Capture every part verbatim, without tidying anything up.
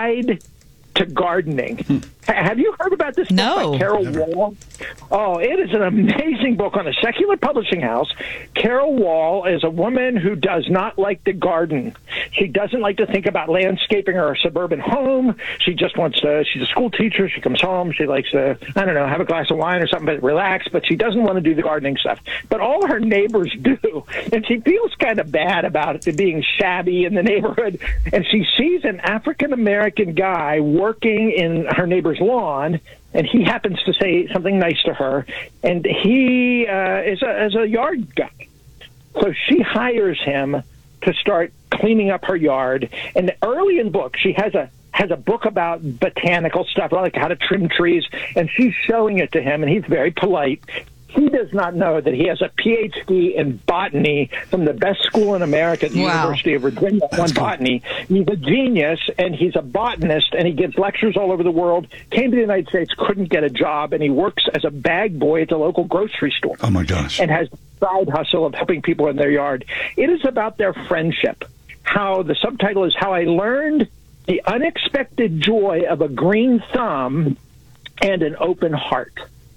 Guide to Gardening. Hmm. Have you heard about this book no. by Carol Never. Wall? Oh, it is an amazing book on a secular publishing house. Carol Wall is a woman who does not like to garden. She doesn't like to think about landscaping her suburban home. She just wants to, she's a school teacher. She comes home. She likes to, I don't know, have a glass of wine or something, but relax. But she doesn't want to do the gardening stuff. But all her neighbors do. And she feels kind of bad about it being shabby in the neighborhood. And she sees an African-American guy working in her neighbor's lawn, and he happens to say something nice to her, and he uh, is, a, is a yard guy. So she hires him to start cleaning up her yard. And early in the book, she has a has a book about botanical stuff, like how to trim trees, and she's showing it to him, and he's very polite. He does not know that he has a P H D in botany from the best school in America, the Wow. University of Virginia, on botany. He's a genius, and he's a botanist, and he gives lectures all over the world, came to the United States, couldn't get a job, and he works as a bag boy at the local grocery store. Oh, my gosh. And has a side hustle of helping people in their yard. It is about their friendship. How the subtitle is How I Learned the Unexpected Joy of a Green Thumb and an Open Heart.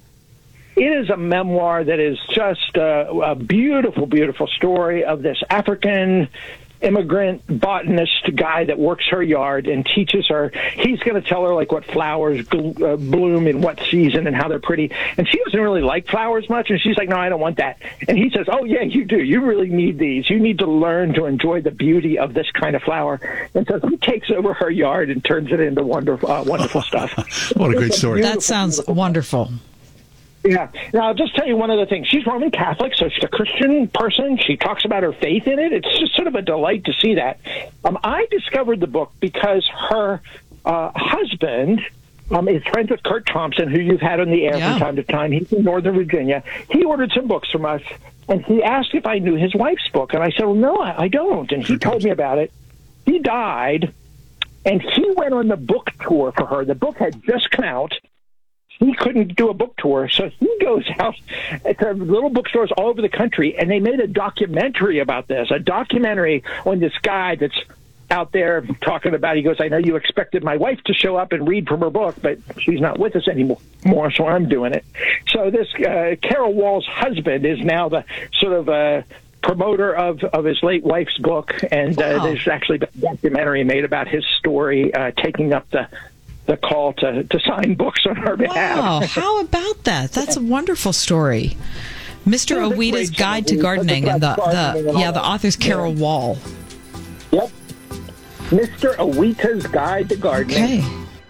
It is a memoir that is just a, a beautiful, beautiful story of this African immigrant botanist guy that works her yard and teaches her. He's going to tell her like what flowers gl- uh, bloom in what season and how they're pretty. And she doesn't really like flowers much. And she's like, no, I don't want that. And he says, oh, yeah, you do. You really need these. You need to learn to enjoy the beauty of this kind of flower. And so he takes over her yard and turns it into wonderful, uh, wonderful stuff. What a great story. That sounds wonderful. Yeah. Now, I'll just tell you one other thing. She's Roman Catholic, so she's a Christian person. She talks about her faith in it. It's just sort of a delight to see that. Um, I discovered the book because her uh, husband um, is friends with Kurt Thompson, who you've had on the air Yeah. from time to time. He's in Northern Virginia. He ordered some books from us, and he asked if I knew his wife's book. And I said, well, no, I, I don't. And he told me about it. He died, and he went on the book tour for her. The book had just come out. He couldn't do a book tour, so he goes out to little bookstores all over the country, and they made a documentary about this, a documentary on this guy that's out there talking about, he goes, I know you expected my wife to show up and read from her book, but she's not with us anymore, more, so I'm doing it. So this uh, Carol Wall's husband is now the sort of uh, promoter of, of his late wife's book, and uh, Wow. there's actually been a documentary made about his story, uh, taking up the the call to, to sign books on her behalf. Wow, how about that? That's a wonderful story. Mister Yeah, that's Owita's great. Guide to Gardening, and the, the yeah, the author's Carol Yeah. Wall. Yep. Mister Owita's Guide to Gardening. Okay.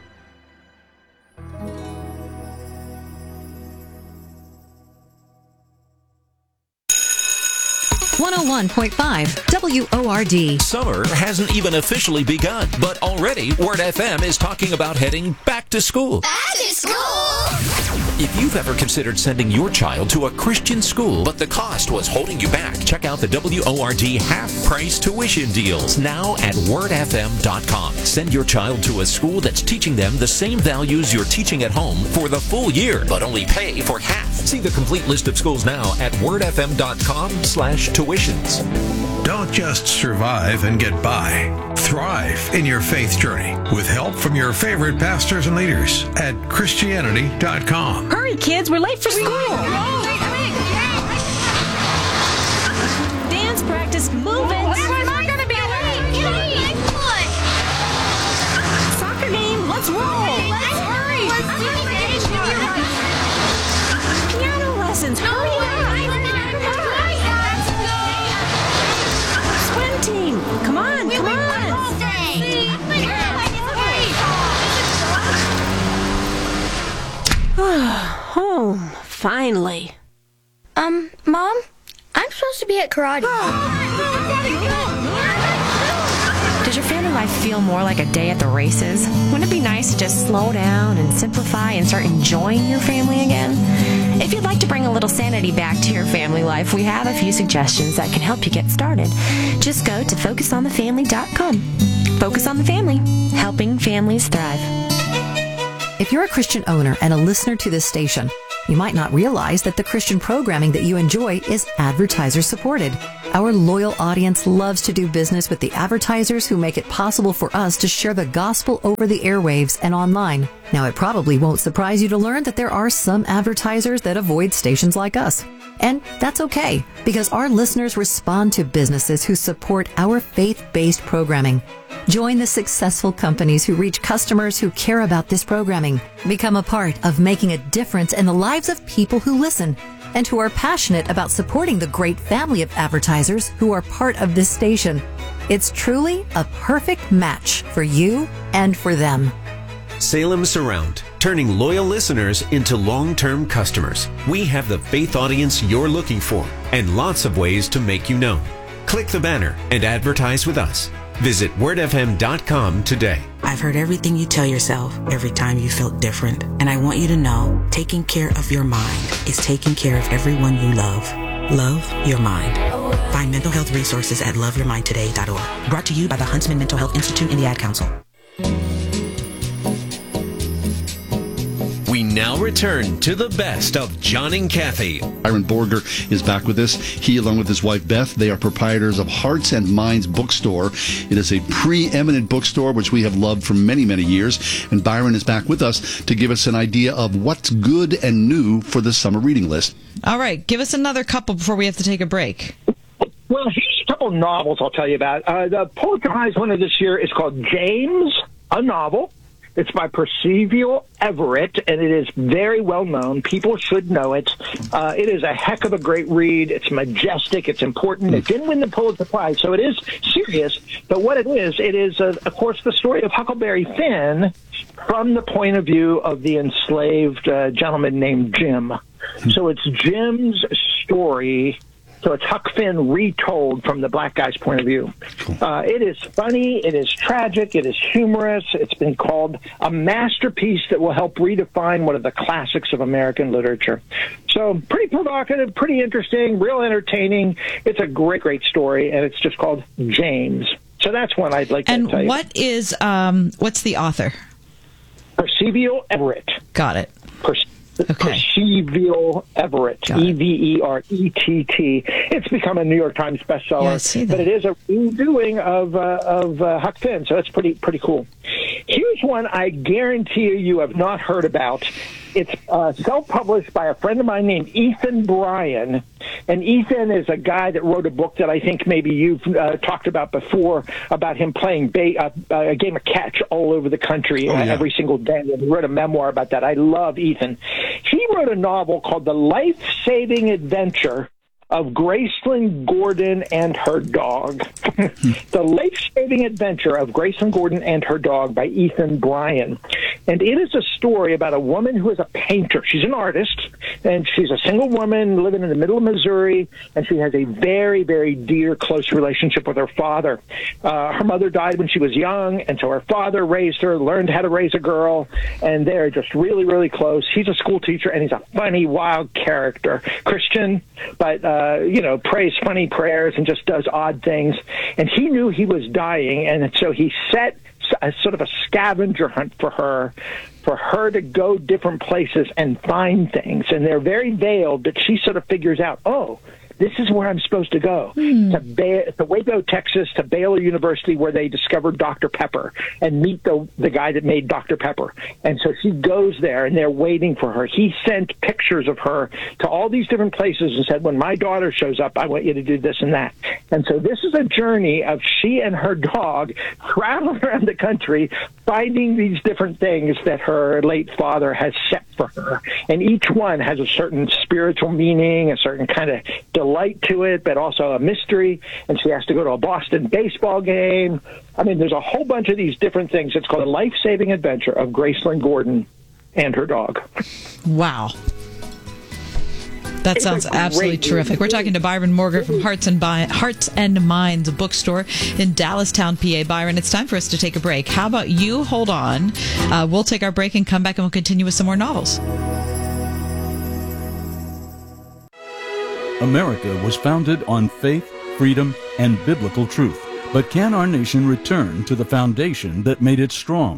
one oh one point five W O R D. Summer hasn't even officially begun, but already Word F M is talking about heading back to school. Back to school! If you've ever considered sending your child to a Christian school, but the cost was holding you back, check out the W O R D half-price tuition deals now at word f m dot com. Send your child to a school that's teaching them the same values you're teaching at home for the full year, but only pay for half. See the complete list of schools now at word f m dot com slash tuitions. Don't just survive and get by. Thrive in your faith journey with help from your favorite pastors and leaders at Christianity dot com. Hurry, kids, we're late for school. Dance practice, move it. We're not going to be late. Soccer game, let's roll. Let's hurry. Let's do Piano lessons, hurry up. Swim team, come on, come on. Home, finally. Um, Mom, I'm supposed to be at karate. Does your family life feel more like a day at the races? Wouldn't it be nice to just slow down and simplify and start enjoying your family again? If you'd like to bring a little sanity back to your family life, we have a few suggestions that can help you get started. Just go to focus on the family dot com. Focus on the Family, helping families thrive. If you're a Christian owner and a listener to this station, You might not realize that the Christian programming that you enjoy is advertiser-supported. Our loyal audience loves to do business with the advertisers who make it possible for us to share the gospel over the airwaves and online. Now, it probably won't surprise you to learn that there are some advertisers that avoid stations like us. And that's okay, because our listeners respond to businesses who support our faith-based programming. Join the successful companies who reach customers who care about this programming. Become a part of making a difference in the lives of people who listen and who are passionate about supporting the great family of advertisers who are part of this station. It's truly a perfect match for you and for them. Salem Surround, turning loyal listeners into long-term customers. We have the faith audience you're looking for and lots of ways to make you known. Click the banner and advertise with us. Visit word f m dot com today. I've heard everything you tell yourself every time you felt different. And I want you to know, taking care of your mind is taking care of everyone you love. Love your mind. Find mental health resources at love your mind today dot org. Brought to you by the Huntsman Mental Health Institute and the Ad Council. We now return to the best of John and Kathy. Byron Borger is back with us. He, along with his wife Beth, they are proprietors of Hearts and Minds Bookstore. It is a preeminent bookstore which we have loved for many, many years. And Byron is back with us to give us an idea of what's good and new for the summer reading list. All right, give us another couple before we have to take a break. Well, here's a couple of novels I'll tell you about. Uh, the Pulitzer Prize winner this year is called James, a novel. It's by Percival Everett, and it is very well known. People should know it. Uh, it is a heck of a great read. It's majestic. It's important. It didn't win the Pulitzer Prize, so it is serious. But what it is, it is, uh, of course, the story of Huckleberry Finn from the point of view of the enslaved uh, gentleman named Jim. So it's Jim's story. So it's Huck Finn retold from the black guy's point of view. Uh, it is funny. It is tragic. It is humorous. It's been called a masterpiece that will help redefine one of the classics of American literature. So pretty provocative, pretty interesting, real entertaining. It's a great, great story, and it's just called James. So that's one I'd like to and tell you. And what is, um, what's the author? Percival Everett. Got it. Percival. Okay. Percival Everett, E V E R E T T. It's become a New York Times bestseller, yeah, I see that. But it is a redoing of uh, of uh, Huck Finn, so it's pretty pretty cool. Here's one I guarantee you you have not heard about. It's uh, self-published by a friend of mine named Ethan Bryan. And Ethan is a guy that wrote a book that I think maybe you've uh, talked about before, about him playing ba- uh, a game of catch all over the country oh, yeah. uh, every single day. And he wrote a memoir about that. I love Ethan. He wrote a novel called The Life-Saving Adventure of Gracelyn Gordon and Her Dog. The Life-Saving Adventure of Gracelyn Gordon and Her Dog by Ethan Bryan. And it is a story about a woman who is a painter. She's an artist, and she's a single woman living in the middle of Missouri, and she has a very, very dear, close relationship with her father. Uh, her mother died when she was young, and so her father raised her, learned how to raise a girl, and they're just really, really close. He's a school teacher, and he's a funny, wild character. Christian, but, uh, you know, prays funny prayers and just does odd things. And he knew he was dying, and so he set a sort of a scavenger hunt for her, for her to go different places and find things. And they're very veiled, but she sort of figures out, oh, this is where I'm supposed to go, mm. to, ba- to Waco, Texas, to Baylor University, where they discovered Doctor Pepper, and meet the the guy that made Doctor Pepper. And so she goes there, and they're waiting for her. He sent pictures of her to all these different places and said, when my daughter shows up, I want you to do this and that. And so this is a journey of she and her dog traveling around the country, finding these different things that her late father has set for her. And each one has a certain spiritual meaning, a certain kind of delight to it, but also a mystery. And she has to go to a Boston baseball game. I mean, there's a whole bunch of these different things. It's called A Life-Saving Adventure of Gracelyn Gordon and Her Dog. Wow. That sounds absolutely terrific. We're talking to Byron Morgan from Hearts and, Bi- Hearts and Minds bookstore in Dallastown, P A. Byron, it's time for us to take a break. How about you hold on? Uh, we'll take our break and come back and we'll continue with some more novels. America was founded on faith, freedom, and biblical truth. But can our nation return to the foundation that made it strong?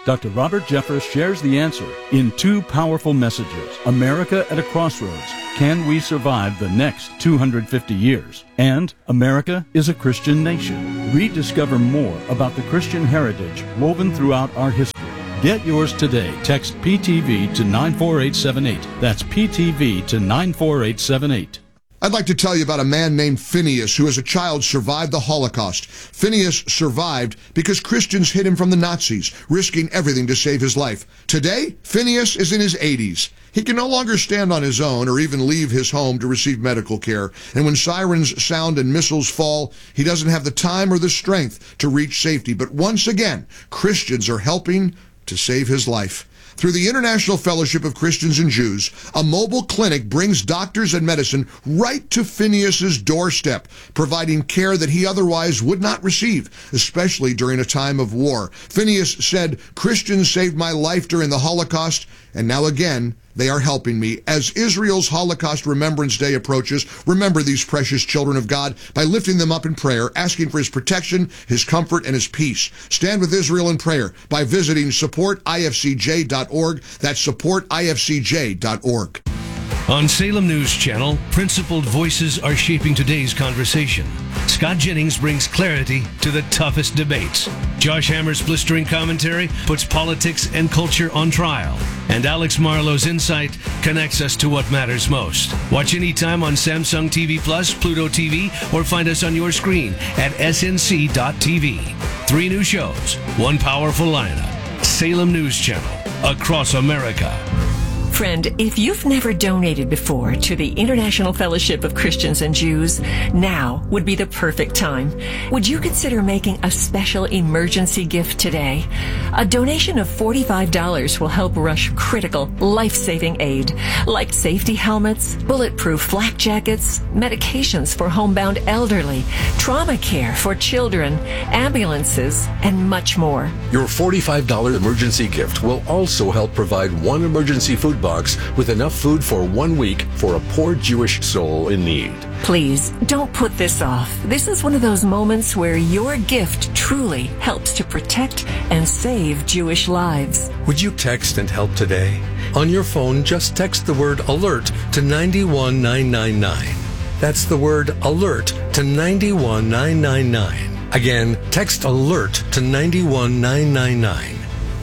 Doctor Robert Jeffress shares the answer in two powerful messages. America at a Crossroads. Can we survive the next two hundred fifty years? And America is a Christian nation. Rediscover more about the Christian heritage woven throughout our history. Get yours today. Text P T V to nine four eight seven eight. That's P T V to nine four eight seven eight. I'd like to tell you about a man named Phineas who as a child survived the Holocaust. Phineas survived because Christians hid him from the Nazis, risking everything to save his life. Today, Phineas is in his eighties. He can no longer stand on his own or even leave his home to receive medical care. And when sirens sound and missiles fall, he doesn't have the time or the strength to reach safety. But once again, Christians are helping to save his life. Through the International Fellowship of Christians and Jews, a mobile clinic brings doctors and medicine right to Phineas's doorstep, providing care that he otherwise would not receive, especially during a time of war. Phineas said, "Christians saved my life during the Holocaust, and now again, they are helping me." As Israel's Holocaust Remembrance Day approaches, remember these precious children of God by lifting them up in prayer, asking for his protection, his comfort, and his peace. Stand with Israel in prayer by visiting support I F C J dot org. That's support I F C J dot org. On Salem News Channel, principled voices are shaping today's conversation. Scott Jennings brings clarity to the toughest debates. Josh Hammer's blistering commentary puts politics and culture on trial. And Alex Marlowe's insight connects us to what matters most. Watch anytime on Samsung T V Plus, Pluto T V, or find us on your screen at S N C dot T V. Three new shows, one powerful lineup. Salem News Channel, across America. Friend, if you've never donated before to the International Fellowship of Christians and Jews, now would be the perfect time. Would you consider making a special emergency gift today? A donation of forty-five dollars will help rush critical, life-saving aid, like safety helmets, bulletproof flak jackets, medications for homebound elderly, trauma care for children, ambulances, and much more. Your forty-five dollars emergency gift will also help provide one emergency food box with enough food for one week for a poor Jewish soul in need. Please, don't put this off. This is one of those moments where your gift truly helps to protect and save Jewish lives. Would you text and help today? On your phone, just text the word ALERT to nine one nine nine nine. That's the word ALERT to nine one nine nine nine. Again, text ALERT to nine one nine nine nine.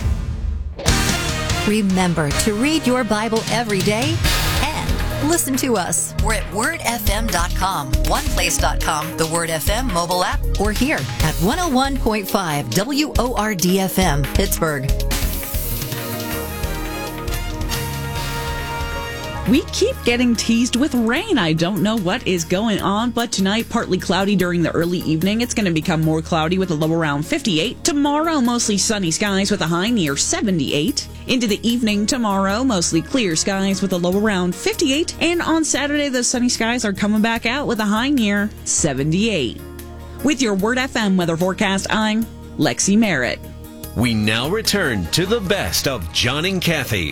Remember to read your Bible every day and listen to us. We're at word f m dot com, one place dot com, the Word F M mobile app, or here at one oh one point five W O R D F M, Pittsburgh. We keep getting teased with rain. I don't know what is going on, but tonight, partly cloudy during the early evening. It's going to become more cloudy with a low around fifty-eight. Tomorrow, mostly sunny skies with a high near seventy-eight. Into the evening tomorrow, mostly clear skies with a low around fifty-eight. And on Saturday, the sunny skies are coming back out with a high near seventy-eight. With your Word F M weather forecast, I'm Lexi Merritt. We now return to the best of John and Kathy.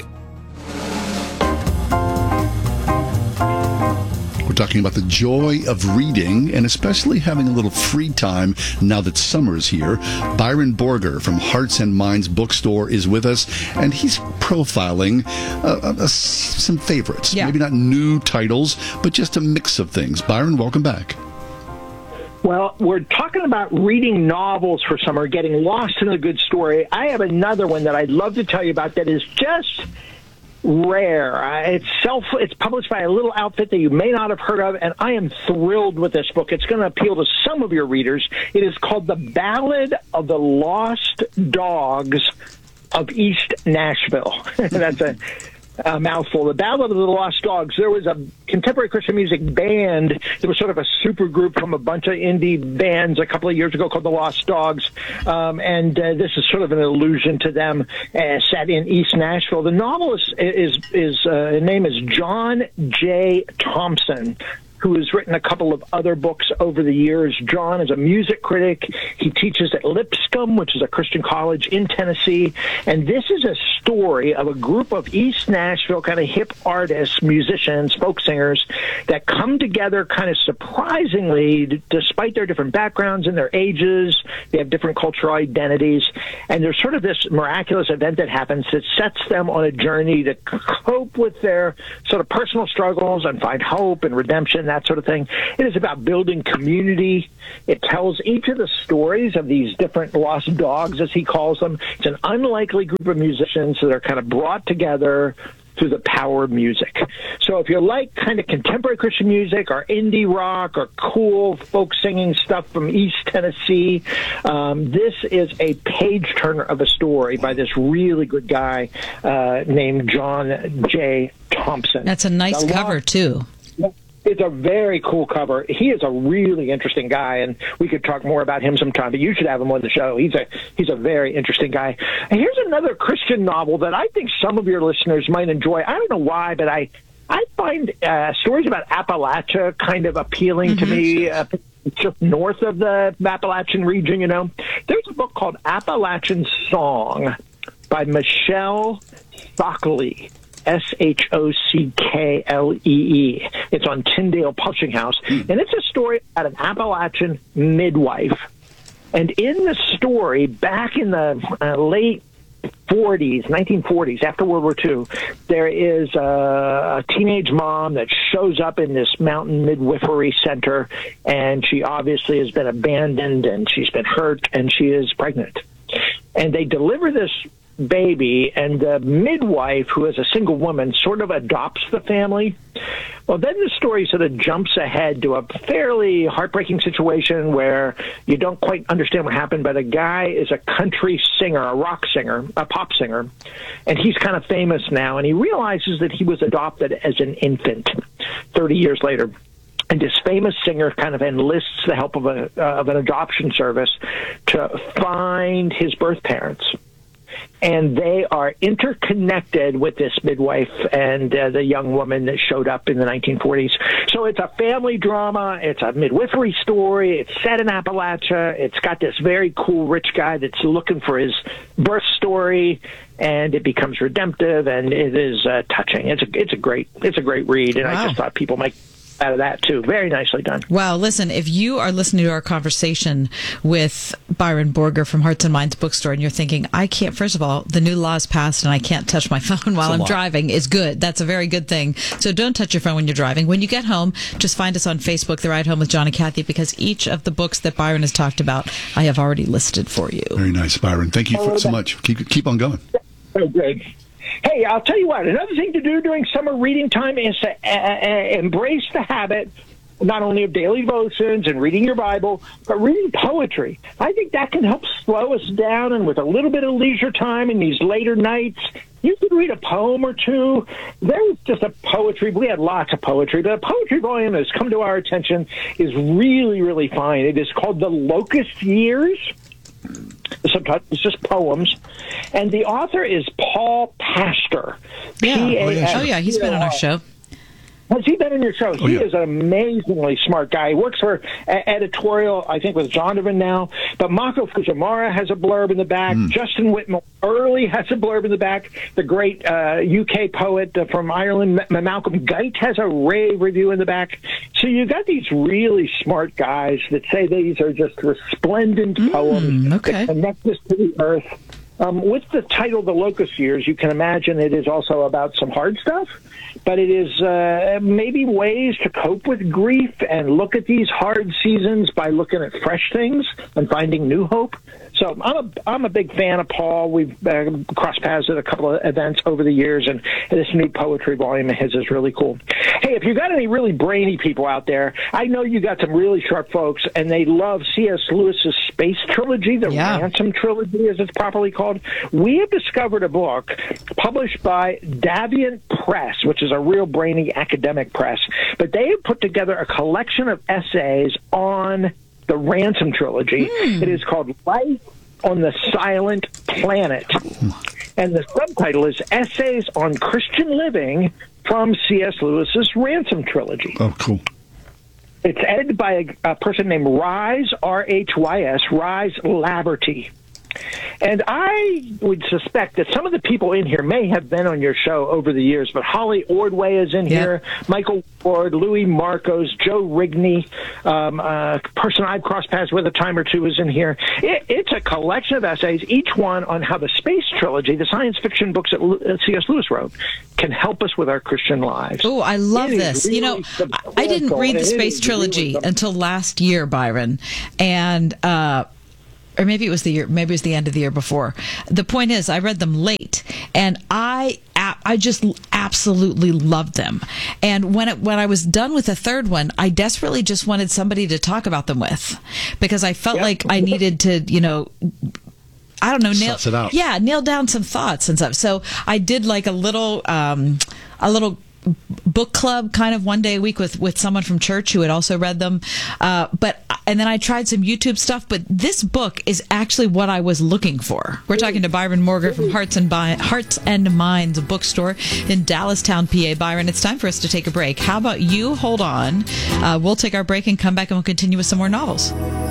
We're talking about the joy of reading and especially having a little free time now that summer's here. Byron Borger from Hearts and Minds Bookstore is with us, and he's profiling uh, uh, some favorites. Yeah. Maybe not new titles, but just a mix of things. Byron, welcome back. Well, we're talking about reading novels for summer, getting lost in a good story. I have another one that I'd love to tell you about that is just rare. Uh, it's self. It's published by a little outfit that you may not have heard of, and I am thrilled with this book. It's going to appeal to some of your readers. It is called The Ballad of the Lost Dogs of East Nashville. That's a, a mouthful. The Ballad of the Lost Dogs. There was a contemporary Christian music band. There was sort of a super group from a bunch of indie bands a couple of years ago called the Lost Dogs, um, and uh, this is sort of an allusion to them, uh, set in East Nashville. The novelist is is uh, his name is John J. Thompson. who has written a couple of other books over the years. John is a music critic. He teaches at Lipscomb, which is a Christian college in Tennessee. And this is a story of a group of East Nashville kind of hip artists, musicians, folk singers that come together kind of surprisingly, d- despite their different backgrounds and their ages. They have different cultural identities. And there's sort of this miraculous event that happens that sets them on a journey to cope with their sort of personal struggles and find hope and redemption, that sort of thing. It is about building community. It tells each of the stories of these different lost dogs, as he calls them. It's an unlikely group of musicians that are kind of brought together through the power of music. So if you like kind of contemporary Christian music or indie rock or cool folk singing stuff from East Tennessee, um, this is a page-turner of a story by this really good guy uh, named John J. Thompson. That's a nice The cover, Lost- too. It's a very cool cover. He is a really interesting guy, and we could talk more about him sometime, but you should have him on the show. He's a he's a very interesting guy. And here's another Christian novel that I think some of your listeners might enjoy. I don't know why, but I, I find uh, stories about Appalachia kind of appealing mm-hmm. to me. Uh, just north of the Appalachian region, you know. There's a book called Appalachian Song by Michelle Shockley. S H O C K L E E. It's on Tyndale Publishing House. And it's a story about an Appalachian midwife. And in the story, back in the uh, late forties, nineteen forties, after World War Two, there is a, a teenage mom that shows up in this mountain midwifery center, and she obviously has been abandoned, and she's been hurt, and she is pregnant. And they deliver this baby, and the midwife, who is a single woman, sort of adopts the family. Well, then the story sort of jumps ahead to a fairly heartbreaking situation where you don't quite understand what happened, but a guy is a country singer, a rock singer, a pop singer, and he's kind of famous now, and he realizes that he was adopted as an infant thirty years later. And this famous singer kind of enlists the help of, a, uh, of an adoption service to find his birth parents. And they are interconnected with this midwife and uh, the young woman that showed up in the nineteen forties. So it's a family drama. It's a midwifery story. It's set in Appalachia. It's got this very cool rich guy that's looking for his birth story, and it becomes redemptive, and it is uh, touching. It's a it's a great it's a great read, and wow. I just thought people might out of that too. Very nicely done. Wow. Listen, if you are listening to our conversation with Byron Borger from Hearts and Minds Bookstore and you're thinking, I can't, first of all, the new law's passed and I can't touch my phone while I'm lot. driving is good. That's a very good thing. So don't touch your phone when you're driving. When you get home, just find us on Facebook, The Ride Home with John and Kathy, because each of the books that Byron has talked about, I have already listed for you. Very nice, Byron. Thank you for, so much. Keep, keep on going. Oh, good. Hey, I'll tell you what, another thing to do during summer reading time is to uh, uh, embrace the habit not only of daily devotions and reading your Bible, but reading poetry. I think that can help slow us down, and with a little bit of leisure time in these later nights, you could read a poem or two. There was just a poetry. We had lots of poetry, but a poetry volume that has come to our attention is really, really fine. It is called The Locust Years. Sometimes it's just poems. And the author is Paul Pastor. Yeah. Oh, yeah, sure. oh, yeah. He's been on our show. Has he been in your show? Oh, he yeah. is an amazingly smart guy. He works for a- editorial, I think, with Zondervan now. But Mako Fujimura has a blurb in the back. Mm. Justin Whitmore Early has a blurb in the back. The great uh, U K poet uh, from Ireland, M- Malcolm Guite, has a rave review in the back. So you've got these really smart guys that say these are just resplendent mm, poems okay. that connect us to the earth. Um, with the title The Locust Years, you can imagine it is also about some hard stuff, but it is uh, maybe ways to cope with grief and look at these hard seasons by looking at fresh things and finding new hope. So I'm a, I'm a big fan of Paul. We've uh, crossed paths at a couple of events over the years, and this new poetry volume of his is really cool. Hey, if you got any really brainy people out there, I know you got some really sharp folks, and they love C S Lewis's Space Trilogy, the yeah. Ransom Trilogy, as it's properly called. We have discovered a book published by Daviant Press, which is a real brainy academic press, but they have put together a collection of essays on the Ransom Trilogy. Mm. It is called Life on the Silent Planet. And the subtitle is Essays on Christian Living from C S Lewis's Ransom Trilogy. Oh, cool. It's edited by a, a person named Rise, R H Y S, Rise Laverty. And I would suspect that some of the people in here may have been on your show over the years, but Holly Ordway is in yep. here, Michael Ward, Louis Marcos, Joe Rigney, um, a person I've crossed paths with a time or two is in here. It, it's a collection of essays, each one on how the space trilogy, the science fiction books that C S Lewis wrote, can help us with our Christian lives. Oh, I love it this. Really you know, I didn't read the space trilogy really until last year, Byron, and uh or maybe it was the year, maybe it was the end of the year before. The point is, I read them late, and I, I just absolutely loved them. And when it, when I was done with the third one, I desperately just wanted somebody to talk about them with, because I felt yep. like I needed to, you know, I don't know, nail Suss it out. yeah, nail down some thoughts and stuff. So I did like a little, um, a little. book club kind of one day a week with, with someone from church who had also read them. Uh, but, and then I tried some YouTube stuff, but this book is actually what I was looking for. We're talking to Byron Morgan from Hearts and Bi- Hearts and Minds bookstore in Dallastown, P A. Byron, it's time for us to take a break. How about you hold on? Uh, we'll take our break and come back and we'll continue with some more novels.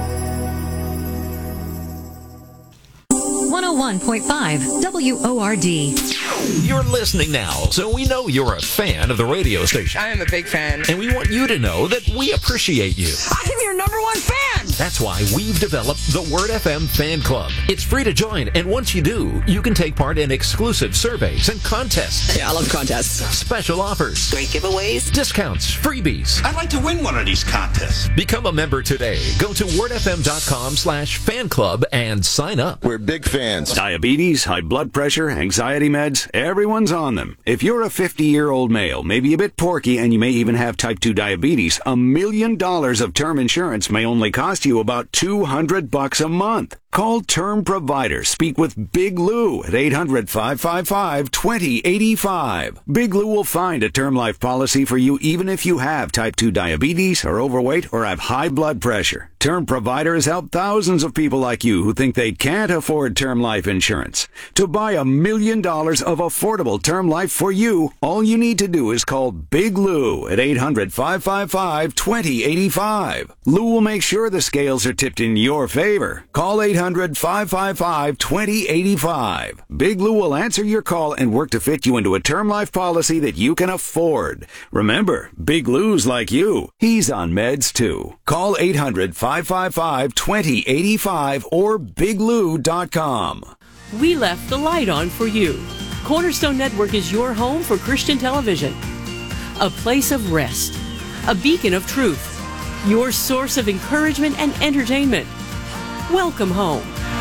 one oh one point five W O R D. You're listening now, so we know you're a fan of the radio station. I am a big fan. And we want you to know that we appreciate you. I am your number one fan! That's why we've developed the Word F M Fan Club. It's free to join, and once you do, you can take part in exclusive surveys and contests. Yeah, I love contests. Special offers. Great giveaways. Discounts. Freebies. I'd like to win one of these contests. Become a member today. Go to wordfm.com slash fan club and sign up. We're big fans. Diabetes, high blood pressure, anxiety meds, everyone's on them. If you're a fifty-year-old male, maybe a bit porky, and you may even have type two diabetes, a million dollars of term insurance may only cost you about two hundred bucks a month. Call Term Provider. Speak with Big Lou at eight hundred, five five five, two oh eight five. Big Lou will find a term life policy for you even if you have type two diabetes, are overweight, or have high blood pressure. Term Provider has helped thousands of people like you who think they can't afford term life insurance. To buy a million dollars of affordable term life for you, all you need to do is call Big Lou at eight hundred, five five five, two oh eight five. Lou will make sure the scales are tipped in your favor. Call eight hundred, five five five, two oh eight five. Big Lou will answer your call and work to fit you into a term life policy that you can afford. Remember, Big Lou's like you. He's on meds too. Call eight hundred, five five five, two oh eight five or big lou dot com. We left the light on for you. Cornerstone Network is your home for Christian television. A place of rest. A beacon of truth. Your source of encouragement and entertainment. Welcome home.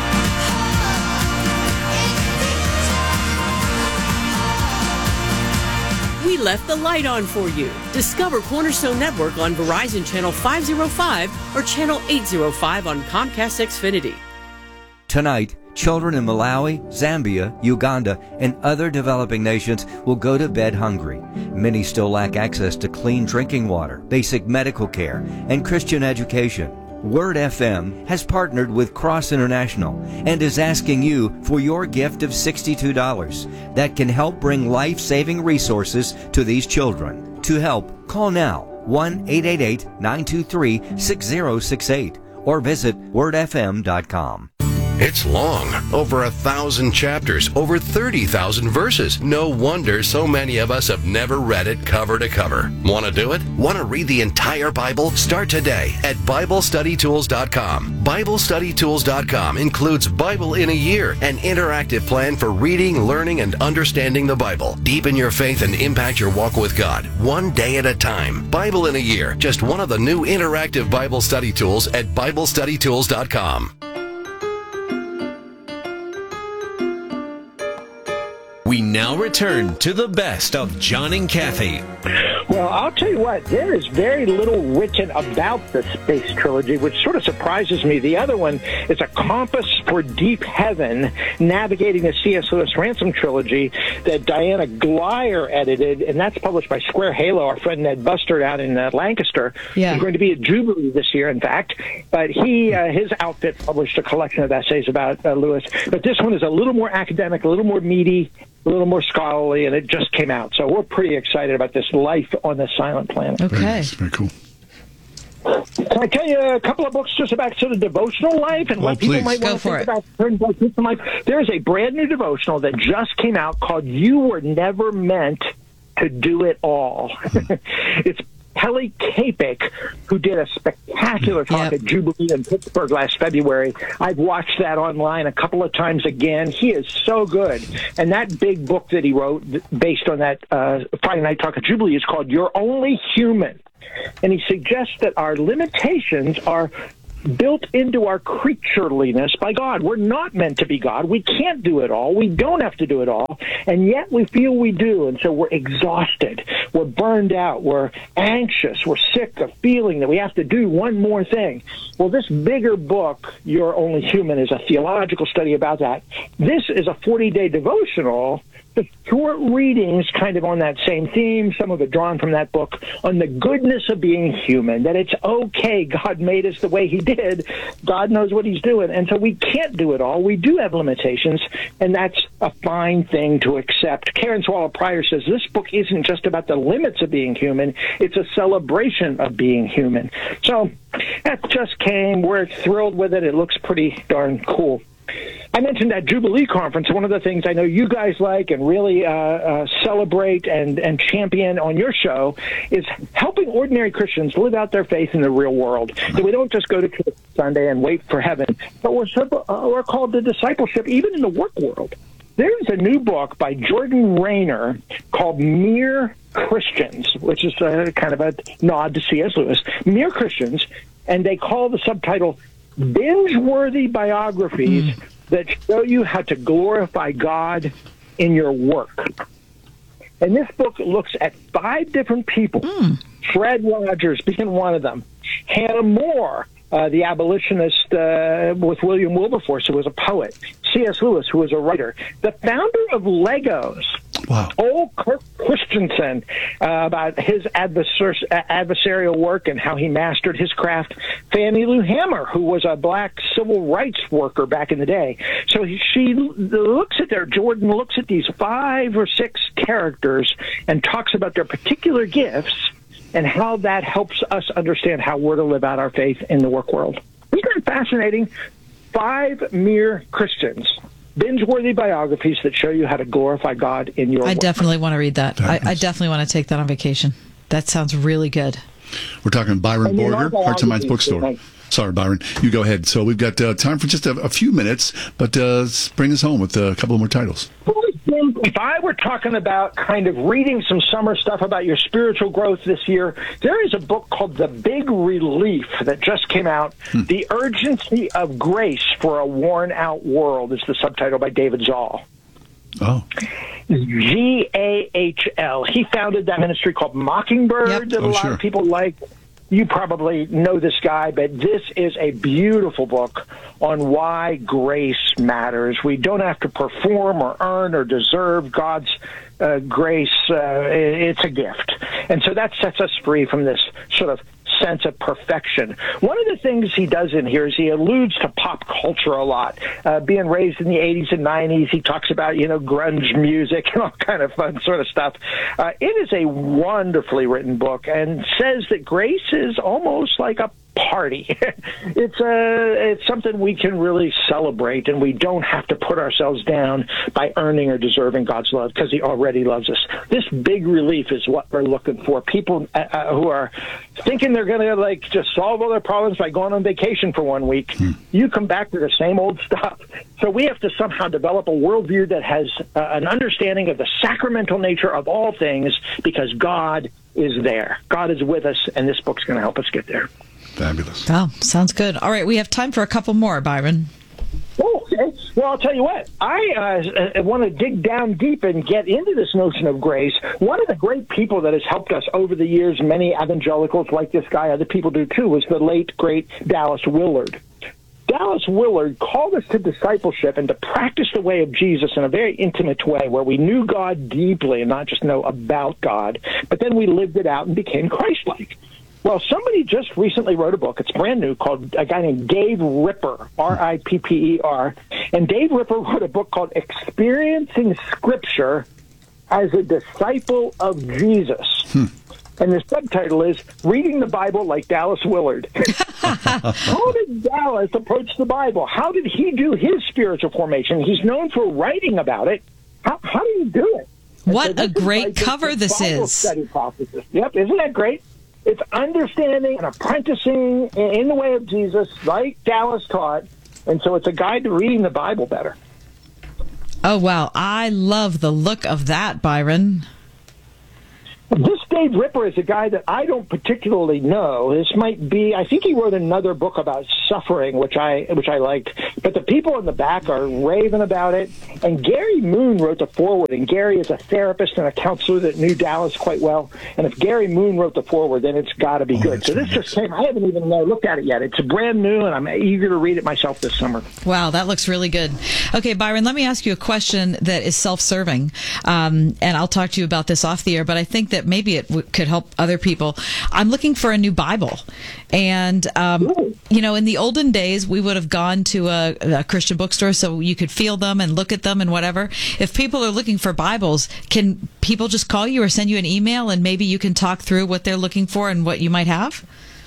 We left the light on for you. Discover Cornerstone Network on Verizon Channel five oh five or Channel eight oh five on Comcast Xfinity. Tonight, children in Malawi, Zambia, Uganda, and other developing nations will go to bed hungry. Many still lack access to clean drinking water, basic medical care, and Christian education. Word F M has partnered with Cross International and is asking you for your gift of sixty-two dollars that can help bring life-saving resources to these children. To help, call now one eight eight eight, nine two three, six oh six eight or visit word f m dot com. It's long, over a thousand chapters, over thirty thousand verses. No wonder so many of us have never read it cover to cover. Want to do it? Want to read the entire Bible? Start today at Bible Study Tools dot com. Bible Study Tools dot com includes Bible in a Year, an interactive plan for reading, learning, and understanding the Bible. Deepen your faith and impact your walk with God, one day at a time. Bible in a Year, just one of the new interactive Bible study tools at Bible Study Tools dot com. We now return to the best of John and Kathy. Well, I'll tell you what, there is very little written about the Space Trilogy, which sort of surprises me. The other one is A Compass for Deep Heaven, Navigating the C S. Lewis Ransom Trilogy, that Diana Glyer edited, and that's published by Square Halo, our friend Ned Buster out in uh, Lancaster. Yeah. He's going to be at Jubilee this year, in fact. But he, uh, his outfit published a collection of essays about uh, Lewis. But this one is a little more academic, a little more meaty, a little more scholarly, and it just came out. So we're pretty excited about this Life on the Silent Planet. Okay. Very, nice. Very cool. Can I tell you a couple of books just about sort of devotional life and Well, what people please. might Go want to for think it. about certain devotional life? There is a brand new devotional that just came out called "You Were Never Meant to Do It All." It's Kelly Kapik, who did a spectacular talk Yep. at Jubilee in Pittsburgh last February. I've watched that online a couple of times again. He is so good. And that big book that he wrote based on that uh, Friday Night Talk at Jubilee is called You're Only Human. And he suggests that our limitations are built into our creatureliness by God. We're not meant to be God. We can't do it all. We don't have to do it all. And yet we feel we do. And so we're exhausted. We're burned out. We're anxious. We're sick of feeling that we have to do one more thing. Well, this bigger book, You're Only Human, is a theological study about that. This is a forty-day devotional, the short readings kind of on that same theme, some of it drawn from that book, on the goodness of being human, that it's okay. God made us the way he did. God knows what he's doing. And so we can't do it all. We do have limitations, and that's a fine thing to accept. Karen Swallow Pryor says this book isn't just about the limits of being human. It's a celebration of being human. So that just came. We're thrilled with it. It looks pretty darn cool. I mentioned that Jubilee conference. One of the things I know you guys like and really uh, uh, celebrate and, and champion on your show is helping ordinary Christians live out their faith in the real world. So we don't just go to church Sunday and wait for heaven, but we're, uh, we're called to discipleship even in the work world. There's a new book by Jordan Rayner called Mere Christians, which is a, kind of a nod to C S. Lewis. Mere Christians, and they call the subtitle binge-worthy biographies mm. that show you how to glorify God in your work. And this book looks at five different people. Mm. Fred Rogers being one of them. Hannah More, uh, the abolitionist uh, with William Wilberforce, who was a poet. C S. Lewis, who was a writer. The founder of Legos. Wow. Ole Kirk Christensen, uh, about his adversar- adversarial work and how he mastered his craft. Fannie Lou Hamer, who was a black civil rights worker back in the day. So he, she looks at their, Jordan looks at these five or six characters and talks about their particular gifts and how that helps us understand how we're to live out our faith in the work world. Isn't that fascinating? Five mere Christians. Binge-worthy biographies that show you how to glorify God in your I work. definitely want to read that. I, I definitely want to take that on vacation. That sounds really good. We're talking Byron And you know Borger, that Hearts and Minds obviously- Bookstore. Thanks. Sorry, Byron. You go ahead. So we've got uh, time for just a, a few minutes, but uh, bring us home with uh, a couple of more titles. If I were talking about kind of reading some summer stuff about your spiritual growth this year, there is a book called The Big Relief that just came out. Hmm. The Urgency of Grace for a Worn-Out World is the subtitle by David Zahl. Oh. G A H L. He founded that ministry called Mockingbird Yep. that a Oh, lot sure. of people like. You probably know this guy, but this is a beautiful book on why grace matters. We don't have to perform or earn or deserve God's uh, grace. Uh, it's a gift. And so that sets us free from this sort of sense of perfection. One of the things he does in here is he alludes to pop culture a lot. Uh, being raised in the eighties and nineties, he talks about, you know, grunge music and all kind of fun sort of stuff. Uh, it is a wonderfully written book and says that grace is almost like a party. It's a, it's something we can really celebrate, and we don't have to put ourselves down by earning or deserving God's love because he already loves us. This big relief is what we're looking for. People uh, who are thinking they're going to like just solve all their problems by going on vacation for one week. Hmm. You come back to the same old stuff. So we have to somehow develop a worldview that has uh, an understanding of the sacramental nature of all things because God is there. God is with us, and this book's going to help us get there. Fabulous. Oh, sounds good. All right, we have time for a couple more, Byron. Oh, okay. Well, I'll tell you what. I uh, want to dig down deep and get into this notion of grace. One of the great people that has helped us over the years, many evangelicals like this guy, other people do too, was the late, great Dallas Willard. Dallas Willard called us to discipleship and to practice the way of Jesus in a very intimate way where we knew God deeply and not just know about God, but then we lived it out and became Christ-like. Well, somebody just recently wrote a book. It's brand new, called a guy named Dave Ripper, R I P P E R. And Dave Ripper wrote a book called Experiencing Scripture as a Disciple of Jesus. Hmm. And the subtitle is Reading the Bible Like Dallas Willard. How did Dallas approach the Bible? How did he do his spiritual formation? He's known for writing about it. How, how do you do it? What so a great like cover this Bible is. Study processes. Yep, isn't that great? It's understanding and apprenticing in the way of Jesus, like Dallas taught. And so it's a guide to reading the Bible better. Oh, wow. I love the look of that, Byron. This Dave Ripper is a guy that I don't particularly know. This might be, I think he wrote another book about suffering, which I which I liked. But the people in the back are raving about it. And Gary Moon wrote the foreword. And Gary is a therapist and a counselor that knew Dallas quite well. And if Gary Moon wrote the foreword, then it's got to be oh, good. So this just came, I haven't even uh, looked at it yet. It's brand new, and I'm eager to read it myself this summer. Wow, that looks really good. Okay, Byron, let me ask you a question that is self-serving. Um, and I'll talk to you about this off the air, but I think that that maybe it w- could help other people. I'm looking for a new Bible. And, um, you know, in the olden days, we would have gone to a, a Christian bookstore so you could feel them and look at them and whatever. If people are looking for Bibles, can people just call you or send you an email and maybe you can talk through what they're looking for and what you might have?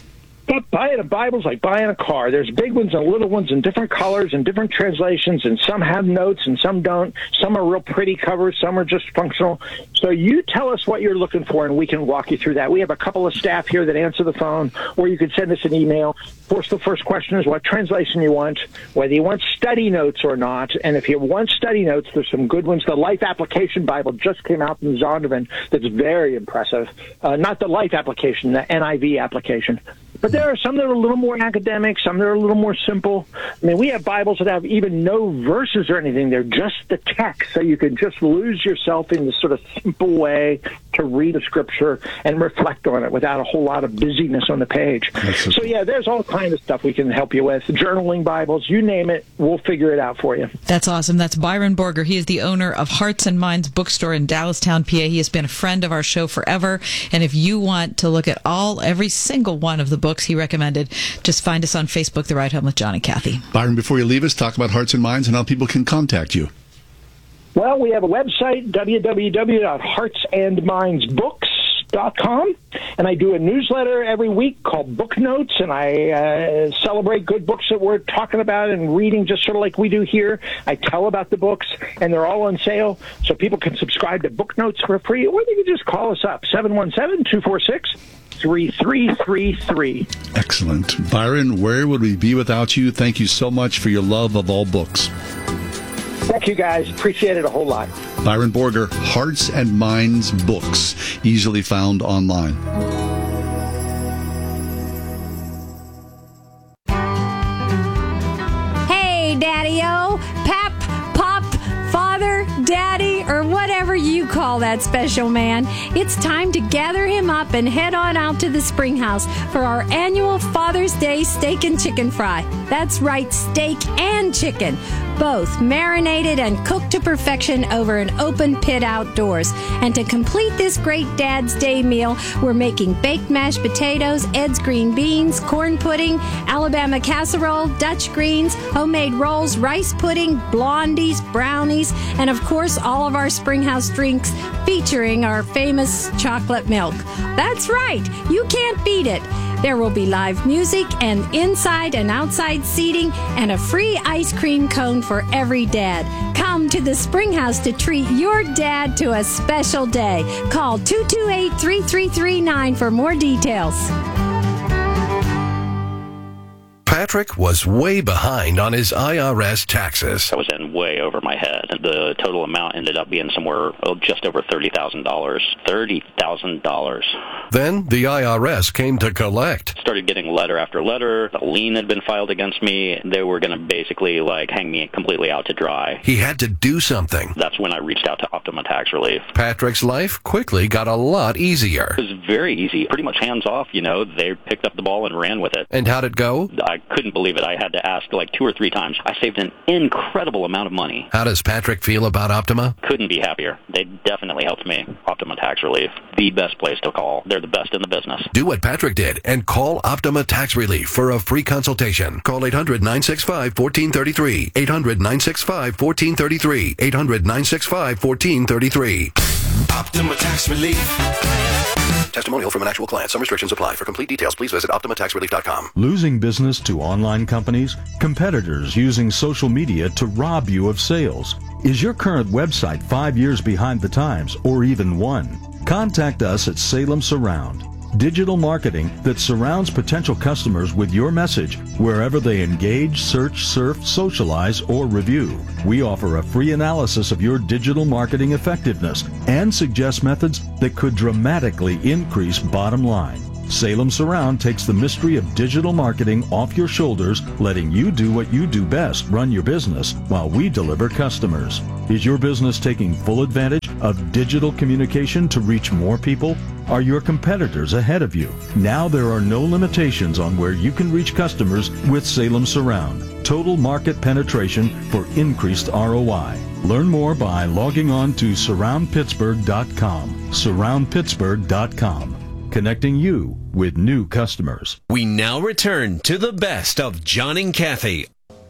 But buying a Bible's like buying a car. There's big ones and little ones in different colors and different translations, and some have notes and some don't. Some are real pretty covers, some are just functional. So you tell us what you're looking for, and we can walk you through that. We have a couple of staff here that answer the phone, or you could send us an email. Of course, the first question is what translation you want, whether you want study notes or not. And if you want study notes, there's some good ones. The Life Application Bible just came out from Zondervan that's very impressive. Uh, not the Life Application, the N I V application. But there are some that are a little more academic, some that are a little more simple. I mean, we have Bibles that have even no verses or anything. They're just the text, so you can just lose yourself in this sort of simple way to read the Scripture and reflect on it without a whole lot of busyness on the page. So, yeah, there's all kinds of stuff we can help you with. Journaling Bibles, you name it, we'll figure it out for you. That's awesome. That's Byron Borger. He is the owner of Hearts and Minds Bookstore in Dallastown, P A. He has been a friend of our show forever. And if you want to look at all, every single one of the books he recommended, just find us on Facebook, The Ride Home with John and Kathy. Byron, before you leave us, talk about Hearts and Minds and how people can contact you. Well, we have a website, w w w dot hearts and minds books dot com, and I do a newsletter every week called Book Notes, and I uh, celebrate good books that we're talking about and reading, just sort of like we do here. I tell about the books, and they're all on sale, so people can subscribe to Book Notes for free, or they can just call us up, seven one seven, two four six, three three three three. Excellent. Byron, where would we be without you? Thank you so much for your love of all books. Thank you, guys. Appreciate it a whole lot. Byron Borger, Hearts and Minds Books, easily found online. Hey, Daddy-O, Pap, Pop, Father, Daddy, or whatever you call that special man. It's time to gather him up and head on out to the Spring House for our annual Father's Day steak and chicken fry. That's right, steak and chicken, both marinated and cooked to perfection over an open pit outdoors. And to complete this great Dad's Day meal, we're making baked mashed potatoes, Ed's green beans, corn pudding, Alabama casserole, Dutch greens, homemade rolls, rice pudding, blondies, brownies, and of course all of our Springhouse drinks featuring our famous chocolate milk. That's right, you can't beat it. There will be live music and inside and outside seating and a free ice cream cone for every dad. Come to the Springhouse to treat your dad to a special day. Call two two eight, three three three nine for more details. Patrick was way behind on his I R S taxes. I was in way over my head. The total amount ended up being somewhere oh, just over thirty thousand dollars. thirty thousand dollars. Then the I R S came to collect. Started getting letter after letter. A lien had been filed against me. They were going to basically like hang me completely out to dry. He had to do something. That's when I reached out to Optima Tax Relief. Patrick's life quickly got a lot easier. It was very easy. Pretty much hands off, you know. They picked up the ball and ran with it. And how'd it go? I couldn't believe it. I had to ask like two or three times. I saved an incredible amount of money. How does Patrick feel about Optima? Couldn't be happier. They definitely helped me. Optima Tax Relief, the best place to call. They're the best in the business. Do what Patrick did and call Optima Tax Relief for a free consultation. Call eight hundred, nine six five, one four three three. eight hundred, nine six five, one four three three. eight hundred, nine six five, one four three three. Optima Tax Relief. testimonial from an actual client. Some restrictions apply. For complete details, please visit Optima Tax Relief dot com. Losing business to online companies? Competitors using social media to rob you of sales? Is your current website five years behind the times or even one? Contact us at Salem Surround. Digital marketing that surrounds potential customers with your message wherever they engage, search, surf, socialize, or review. We offer a free analysis of your digital marketing effectiveness and suggest methods that could dramatically increase bottom line. Salem Surround takes the mystery of digital marketing off your shoulders, letting you do what you do best, run your business, while we deliver customers. Is your business taking full advantage of digital communication to reach more people? Are your competitors ahead of you? Now there are no limitations on where you can reach customers with Salem Surround. Total market penetration for increased R O I. Learn more by logging on to surround pittsburgh dot com. surround pittsburgh dot com. Connecting you with new customers. We now return to the best of John and Kathy.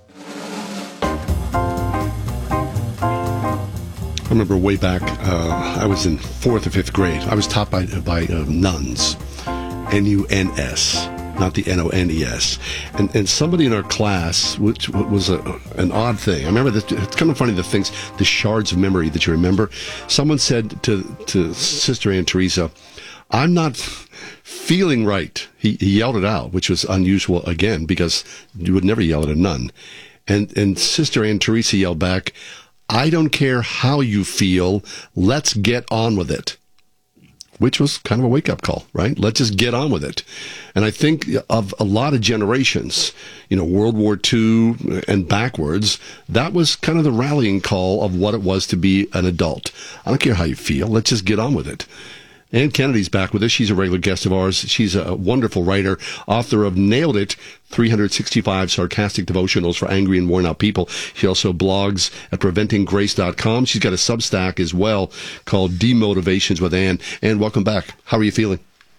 I remember way back, uh, I was in fourth or fifth grade. I was taught by by uh, nuns, N U N S, not the N O N E S. And and somebody in our class, which was a, an odd thing. I remember that it's kind of funny the things, the shards of memory that you remember. Someone said to to Sister Ann Teresa, "I'm not feeling right." He, he yelled it out, which was unusual again because you would never yell at a nun. And and Sister Ann Teresa yelled back, "I don't care how you feel, let's get on with it." Which was kind of a wake-up call, right? Let's just get on with it. And I think of a lot of generations, you know, World War Two and backwards, that was kind of the rallying call of what it was to be an adult. I don't care how you feel, let's just get on with it. Ann Kennedy's back with us. She's a regular guest of ours. She's a wonderful writer, author of Nailed It, three hundred sixty-five Sarcastic Devotionals for Angry and Worn Out People. She also blogs at preventing grace dot com. She's got a Substack as well called Demotivations with Ann. Ann, welcome back. How are you feeling?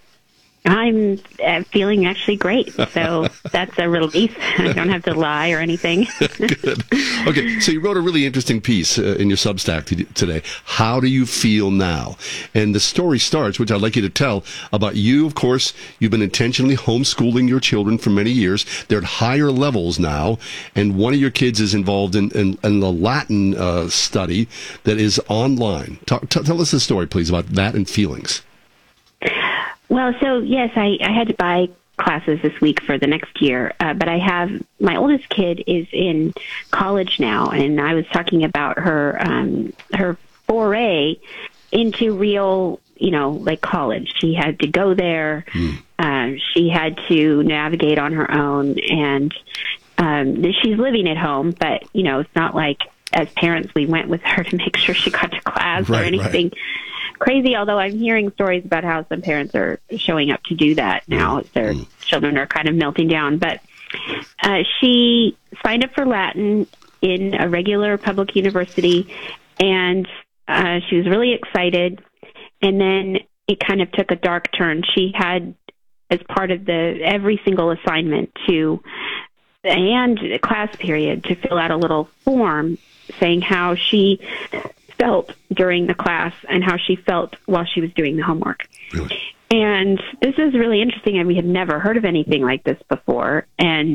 I'm uh, feeling actually great, so that's a relief. I don't have to lie or anything. Good. Okay, so you wrote a really interesting piece uh, in your Substack t- today. How do you feel now? And the story starts, which I'd like you to tell, about you, of course. You've been intentionally homeschooling your children for many years. They're at higher levels now, and one of your kids is involved in, in, in the Latin uh, study that is online. Talk, t- tell us the story, please, about that and feelings. Well, so yes, I, I had to buy classes this week for the next year, uh, but I have, my oldest kid is in college now, and I was talking about her, um, her foray into real, you know, like college. She had to go there, mm. uh, she had to navigate on her own, and um, she's living at home, but, you know, it's not like as parents we went with her to make sure she got to class right, or anything. Right. Crazy, although I'm hearing stories about how some parents are showing up to do that now as their mm. children are kind of melting down. But uh, she signed up for Latin in a regular public university, and uh, she was really excited. And then it kind of took a dark turn. She had, as part of the every single assignment to and class period, to fill out a little form saying how she felt during the class and how she felt while she was doing the homework. Really? And this is really interesting, and we had never heard of anything like this before. And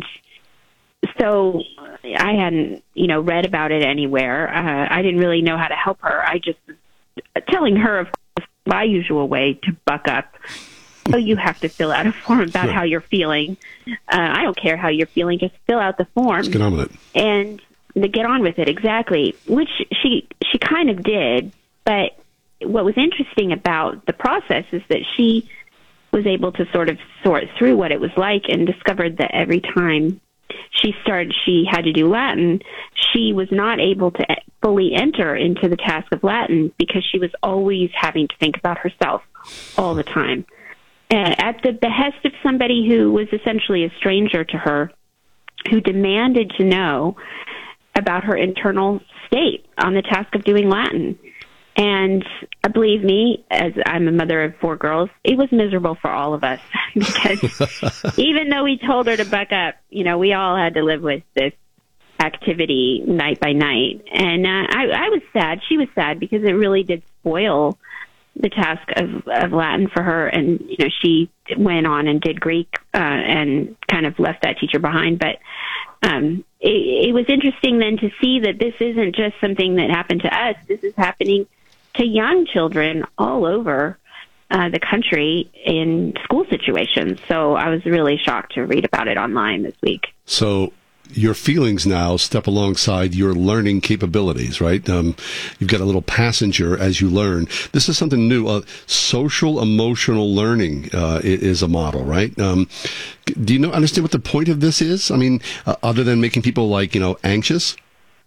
so I hadn't, you know, read about it anywhere. Uh, I didn't really know how to help her. I just was telling her, of course, my usual way to buck up. So you have to fill out a form about sure. how you're feeling. Uh, I don't care how you're feeling. Just fill out the form. Let's get on with it. And to get on with it, exactly, which she she kind of did. But what was interesting about the process is that she was able to sort of sort through what it was like and discovered that every time she started, she had to do Latin, she was not able to fully enter into the task of Latin because she was always having to think about herself all the time. Uh, at the behest of somebody who was essentially a stranger to her, who demanded to know about her internal state on the task of doing Latin. And uh, believe me, as I'm a mother of four girls, it was miserable for all of us because even though we told her to buck up, you know, we all had to live with this activity night by night. And uh, I, I was sad. She was sad because it really did spoil the task of, of Latin for her, and you know she went on and did Greek uh, and kind of left that teacher behind. But um, it, it was interesting then to see that this isn't just something that happened to us. This is happening to young children all over uh, the country in school situations. So I was really shocked to read about it online this week. So your feelings now step alongside your learning capabilities, right? Um, you've got a little passenger as you learn. This is something new. Uh, social emotional learning uh, is a model, right? Um, do you know understand what the point of this is? I mean, uh, other than making people like you know anxious.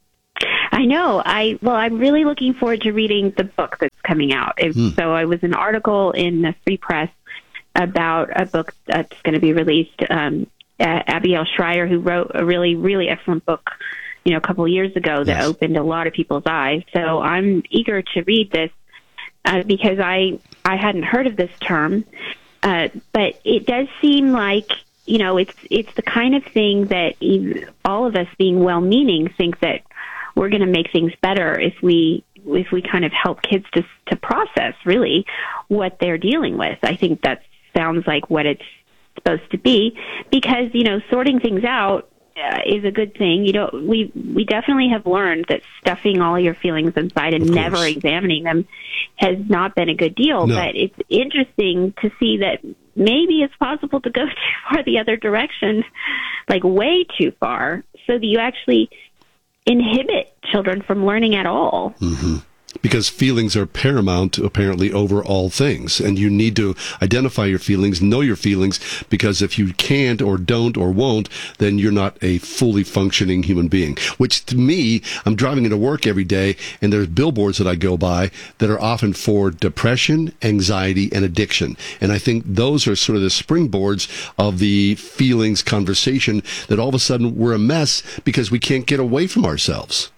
I know. I well, I'm really looking forward to reading the book that's coming out. It, hmm. So I was an article in the Free Press about a book that's going to be released. Um, Uh, Abigail Schreier, who wrote a really, really excellent book, you know, a couple of years ago that yes. opened a lot of people's eyes. So I'm eager to read this uh, because I I hadn't heard of this term, uh, but it does seem like you know it's it's the kind of thing that even, all of us, being well-meaning, think that we're going to make things better if we if we kind of help kids to to process really what they're dealing with. I think that sounds like what it's supposed to be, because you know sorting things out uh, is a good thing. You know, we we definitely have learned that stuffing all your feelings inside and never examining them has not been a good deal. No. But it's interesting to see that maybe it's possible to go too far the other direction, like way too far, so that you actually inhibit children from learning at all. Mm-hmm. Because feelings are paramount, apparently, over all things. And you need to identify your feelings, know your feelings, because if you can't or don't or won't, then you're not a fully functioning human being. Which, to me, I'm driving into work every day, and there's billboards that I go by that are often for depression, anxiety, and addiction. And I think those are sort of the springboards of the feelings conversation, that all of a sudden we're a mess because we can't get away from ourselves.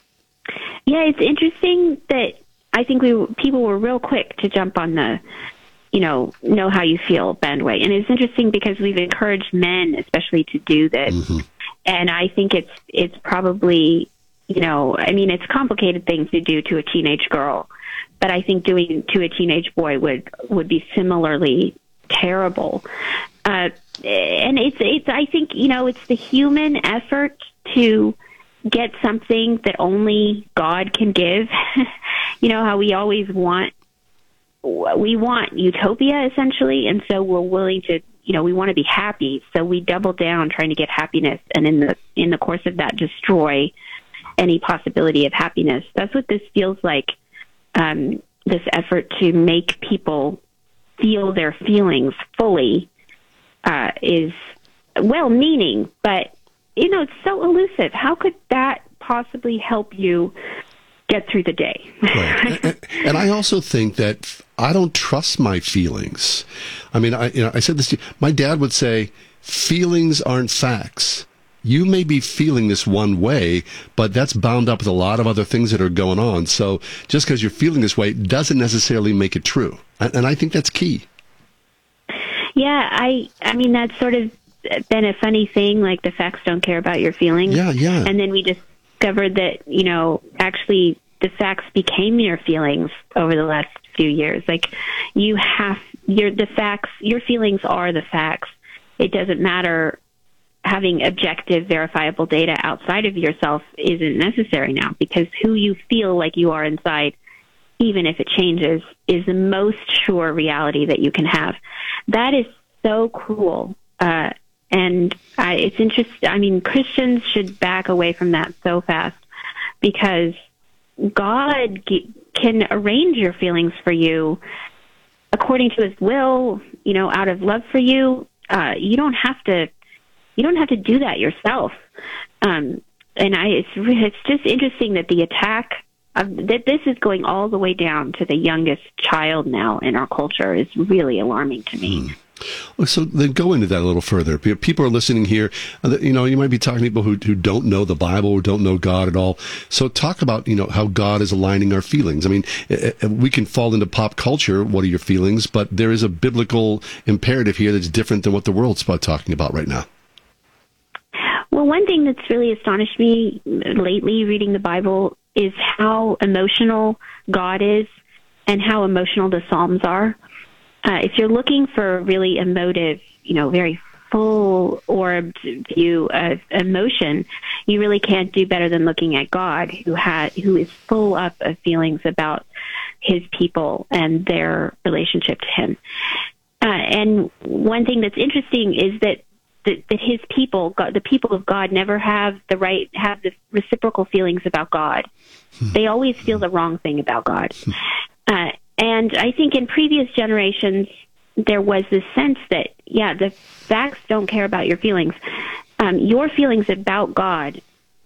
Yeah, it's interesting that I think we people were real quick to jump on the, you know, know how you feel bandwagon. And it's interesting because we've encouraged men especially to do this. Mm-hmm. And I think it's it's probably, you know, I mean, it's a complicated thing to do to a teenage girl, but I think doing to a teenage boy would, would be similarly terrible. Uh, and it's it's I think, you know, it's the human effort to get something that only God can give. You know how we always want, we want utopia essentially, and so we're willing to, you know, we want to be happy, so we double down trying to get happiness, and in the in the course of that, destroy any possibility of happiness. That's what this feels like. Um, this effort to make people feel their feelings fully uh, is well-meaning, but you know, it's so elusive. How could that possibly help you get through the day? Right. and, and I also think that I don't trust my feelings. I mean, I, you know, I said this to you. My dad would say, feelings aren't facts. You may be feeling this one way, but that's bound up with a lot of other things that are going on. So just because you're feeling this way doesn't necessarily make it true. And, and I think that's key. Yeah, I, I mean, that's sort of been a funny thing, like the facts don't care about your feelings. Yeah, yeah. And then we discovered that, you know, actually the facts became your feelings over the last few years. Like you have your the facts, your feelings are the facts. It doesn't matter. Having objective, verifiable data outside of yourself isn't necessary now, because who you feel like you are inside, even if it changes, is the most sure reality that you can have. That is so cruel. Uh, And I, it's interesting. I mean, Christians should back away from that so fast, because God g- can arrange your feelings for you according to His will. You know, out of love for you, uh, you don't have to. You don't have to do that yourself. Um, and I, it's it's just interesting that the attack of, that this is going all the way down to the youngest child now in our culture is really alarming to me. Hmm. So then go into that a little further. People are listening here. You know, you might be talking to people who, who don't know the Bible or don't know God at all. So talk about, you know, how God is aligning our feelings. I mean, we can fall into pop culture. What are your feelings? But there is a biblical imperative here that's different than what the world's about talking about right now. Well, one thing that's really astonished me lately reading the Bible is how emotional God is and how emotional the Psalms are. Uh, if you're looking for a really emotive, you know, very full-orbed view of emotion, you really can't do better than looking at God, who had, who is full up of feelings about his people and their relationship to him. Uh, and one thing that's interesting is that that, that his people, God, the people of God, never have the right, have the reciprocal feelings about God. Hmm. They always feel the wrong thing about God. Hmm. Uh, and I think in previous generations, there was this sense that, yeah, the facts don't care about your feelings. Um, your feelings about God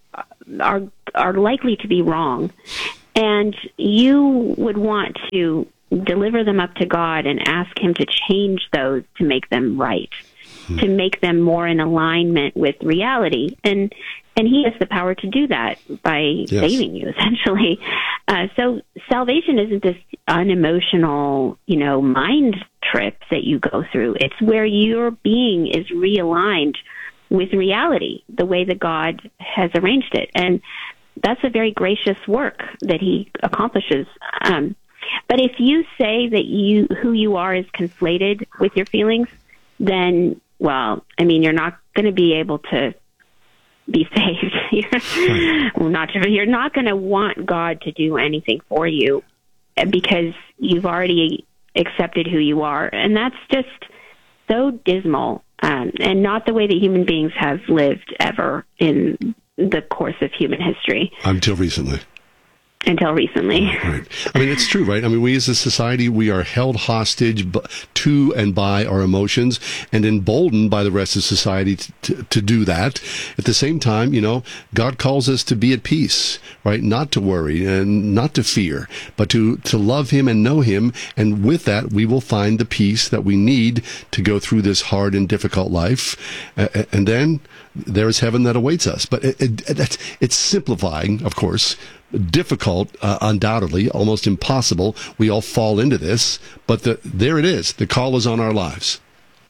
are are likely to be wrong, and you would want to deliver them up to God and ask him to change those to make them right, hmm. to make them more in alignment with reality. And and he has the power to do that by yes. saving you, essentially. Uh, so salvation isn't this unemotional, you know, mind trip that you go through. It's where your being is realigned with reality, the way that God has arranged it. And that's a very gracious work that he accomplishes. Um, but if you say that you who you are is conflated with your feelings, then, well, I mean, you're not going to be able to be saved. you're not, you're not going to want God to do anything for you because you've already accepted who you are. And that's just so dismal, um, and not the way that human beings have lived ever in the course of human history. Until recently. Until recently. Right. I mean, it's true, right? I mean, we as a society, we are held hostage to and by our emotions and emboldened by the rest of society to, to, to do that. At the same time, you know, God calls us to be at peace, right? Not to worry and not to fear, but to, to love him and know him. And with that, we will find the peace that we need to go through this hard and difficult life. Uh, and then there is heaven that awaits us. But it, it, it, it's simplifying, of course. Difficult, uh, undoubtedly, almost impossible. We all fall into this, but the, there it is. The call is on our lives.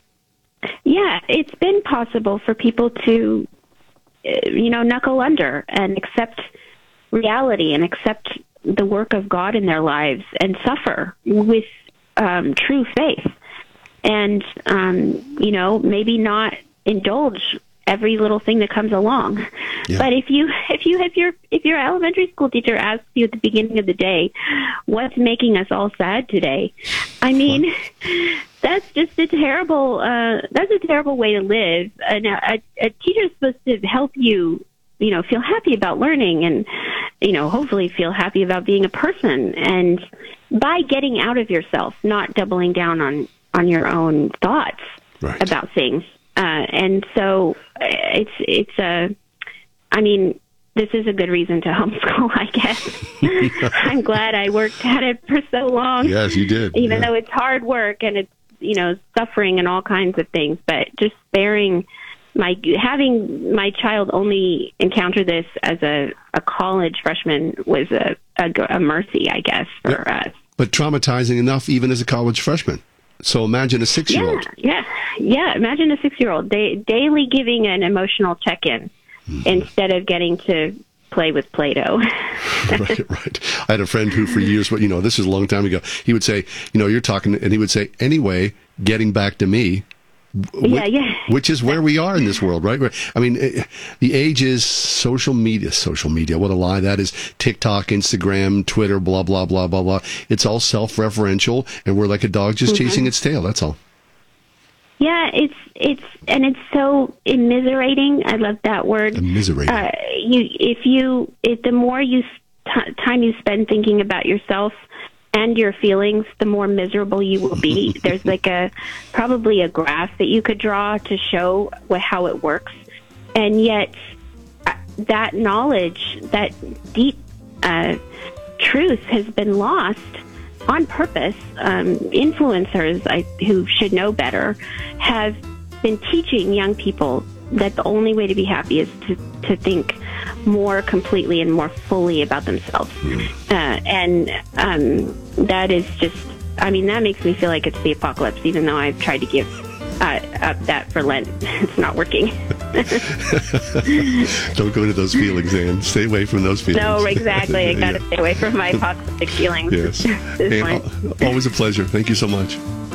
Yeah, it's been possible for people to, uh, you know, knuckle under and accept reality and accept the work of God in their lives and suffer with um, true faith. And, um, you know, maybe not indulge every little thing that comes along. Yeah. But if you if you if your if your elementary school teacher asks you at the beginning of the day, what's making us all sad today? I mean, what? That's just a terrible uh, that's a terrible way to live. And a, a teacher is supposed to help you, you know, feel happy about learning and, you know, hopefully feel happy about being a person. And by getting out of yourself, not doubling down on on your own thoughts right. about things. Uh, and so it's, it's a, I mean, this is a good reason to homeschool, I guess. I'm glad I worked at it for so long. Yes, you did. Even yeah. though it's hard work and it's, you know, suffering and all kinds of things, but just sparing my, having my child only encounter this as a, a college freshman was a, a, a mercy, I guess, for yeah. us. But traumatizing enough even as a college freshman. So imagine a six-year-old. Yeah, yeah, yeah. Imagine a six-year-old da- daily giving an emotional check-in mm-hmm. instead of getting to play with Play-Doh. Right, right. I had a friend who for years, you know, this was a long time ago, he would say, you know, you're talking, and he would say, anyway, getting back to me. Which, yeah, yeah. Which is where we are in this world, right? I mean, the age is social media. Social media, what a lie that is. TikTok, Instagram, Twitter, blah, blah, blah, blah, blah. It's all self-referential, and we're like a dog just mm-hmm. chasing its tail. That's all. Yeah, it's, it's, and it's so immiserating. I love that word. Immiserating. Uh, you, if you, if the more you, t- time you spend thinking about yourself, and your feelings, the more miserable you will be. There's like a, probably a graph that you could draw to show what, how it works. And yet that knowledge, that deep uh, truth has been lost on purpose. Um, influencers I, who should know better have been teaching young people that the only way to be happy is to, to think more completely and more fully about themselves. Uh, and um, that is just, I mean, that makes me feel like it's the apocalypse, even though I've tried to give uh, up that for Lent. It's not working. Don't go into those feelings, Ann. Stay away from those feelings. No, exactly. I got to Yeah. stay away from my apocalyptic feelings. Yes. at this Ann, point. al- always a pleasure. Thank you so much.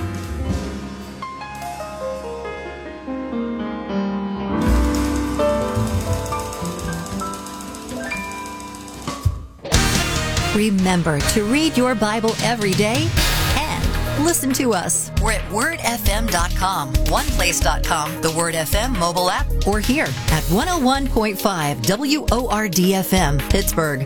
Remember to read your Bible every day and listen to us. We're at word f m dot com, one place dot com, the Word F M mobile app, or here at one oh one point five W O R D F M, Pittsburgh.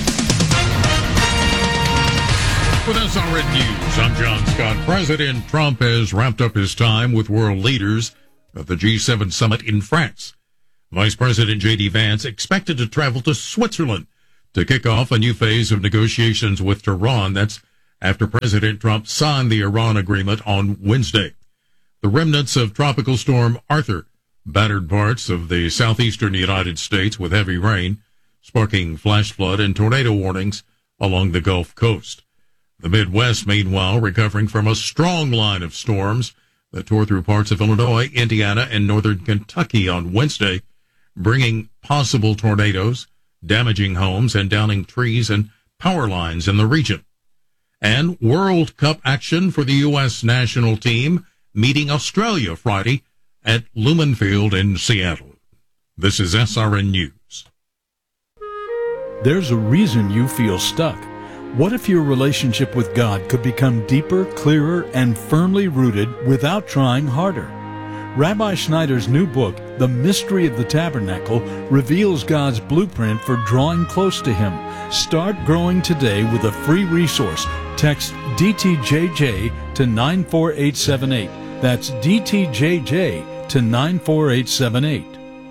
With S R N News, I'm John Scott. President Trump has wrapped up his time with world leaders at the G seven summit in France. Vice President J D Vance expected to travel to Switzerland to kick off a new phase of negotiations with Tehran. That's after President Trump signed the Iran agreement on Wednesday. The remnants of Tropical Storm Arthur battered parts of the southeastern United States with heavy rain, sparking flash flood and tornado warnings along the Gulf Coast. The Midwest, meanwhile, recovering from a strong line of storms that tore through parts of Illinois, Indiana, and northern Kentucky on Wednesday, bringing possible tornadoes, damaging homes, and downing trees and power lines in the region. And World Cup action for the U S national team meeting Australia Friday at Lumen Field in Seattle. This is S R N News. There's a reason you feel stuck. What if your relationship with God could become deeper, clearer, and firmly rooted without trying harder? Rabbi Schneider's new book, The Mystery of the Tabernacle, reveals God's blueprint for drawing close to Him. Start growing today with a free resource. Text D T J J to nine four eight seven eight. That's D T J J to nine four eight seven eight.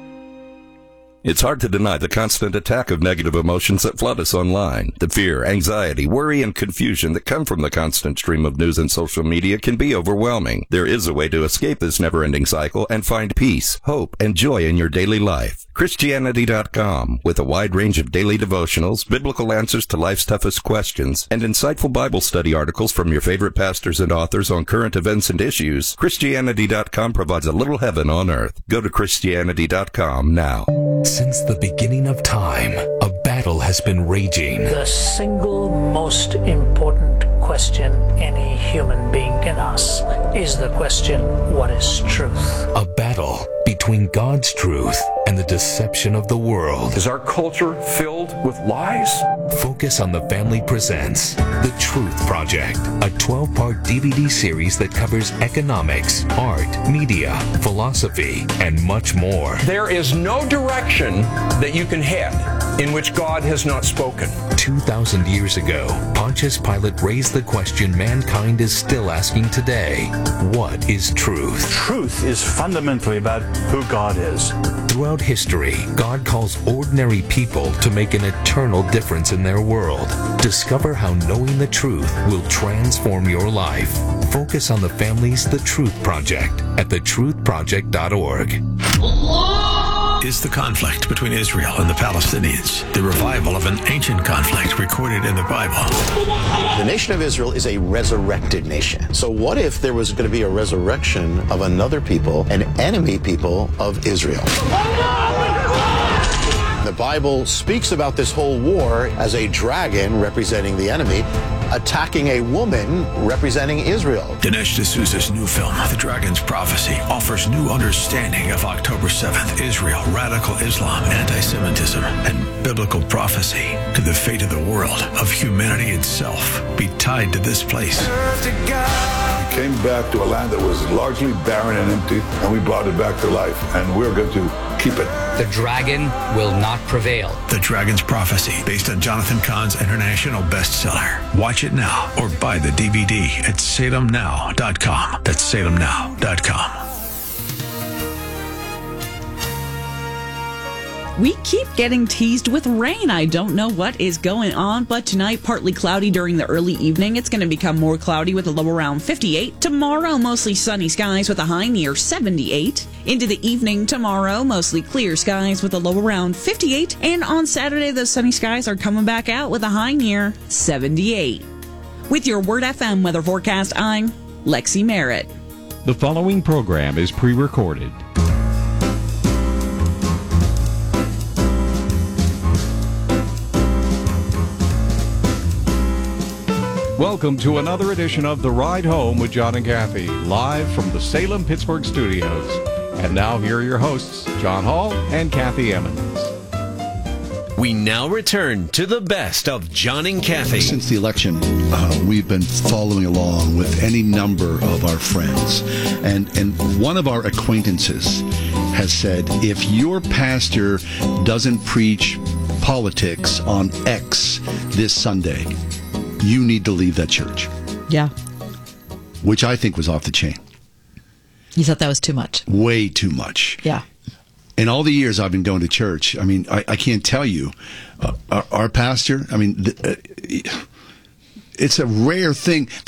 It's hard to deny the constant attack of negative emotions that flood us online. The fear, anxiety, worry, and confusion that come from the constant stream of news and social media can be overwhelming. There is a way to escape this never-ending cycle and find peace, hope, and joy in your daily life. Christianity dot com, with a wide range of daily devotionals, biblical answers to life's toughest questions, and insightful Bible study articles from your favorite pastors and authors on current events and issues, Christianity dot com provides a little heaven on earth. Go to Christianity dot com now. Since the beginning of time, a battle has been raging. The single most important question any human being can ask is the question, what is truth? A battle between God's truth and the deception of the world. Is our culture filled with lies? Focus on the Family presents The Truth Project, a twelve-part D V D series that covers economics, art, media, philosophy, and much more. There is no direction that you can head in which God has not spoken. two thousand years ago, Pontius Pilate raised the question mankind is still asking today. What is truth? Truth is fundamentally about who God is. Throughout history, God calls ordinary people to make an eternal difference in their world. Discover how knowing the truth will transform your life. Focus on the Family's The Truth Project at the truth project dot org. Is the conflict between Israel and the Palestinians the revival of an ancient conflict recorded in the Bible? The nation of Israel is a resurrected nation. So what if there was going to be a resurrection of another people, an enemy people of Israel? The Bible speaks about this whole war as a dragon representing the enemy attacking a woman representing Israel. Dinesh D'Souza's new film, The Dragon's Prophecy, offers new understanding of October seventh, Israel, radical Islam, anti-Semitism, and biblical prophecy. Could the fate of the world, of humanity itself, be tied to this place? We came back to a land that was largely barren and empty, and we brought it back to life, and we're going to keep it. The dragon will not prevail. The Dragon's Prophecy, based on Jonathan Cahn's international bestseller. Watch it now or buy the D V D at Salem Now dot com. That's Salem Now dot com. We keep getting teased with rain. I don't know what is going on, but tonight, partly cloudy during the early evening. It's going to become more cloudy with a low around fifty-eight. Tomorrow, mostly sunny skies with a high near seventy-eight. Into the evening tomorrow, mostly clear skies with a low around fifty-eight. And on Saturday, those sunny skies are coming back out with a high near seventy-eight. With your Word F M weather forecast, I'm Lexi Merritt. The following program is pre-recorded. Welcome to another edition of The Ride Home with John and Kathy, live from the Salem-Pittsburgh studios. And now here are your hosts, John Hall and Kathy Emmons. We now return to the best of John and Kathy. Since the election, uh, we've been following along with any number of our friends. And, and one of our acquaintances has said, if your pastor doesn't preach politics on X this Sunday, you need to leave that church. Yeah. Which I think was off the chain. You thought that was too much? Way too much. Yeah. In all the years I've been going to church, I mean, I, I can't tell you, uh, our, our pastor, I mean, the, uh, it's a rare thing.